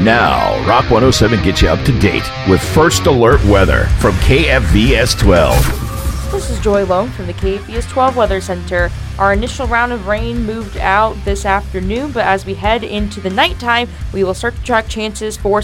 Now, Rock 107 gets you up to date with First Alert Weather from KFVS 12. This is Joy Lone from the KFVS 12 Weather Center. Our initial round of rain moved out this afternoon, but as we head into the nighttime, we will start to track chances for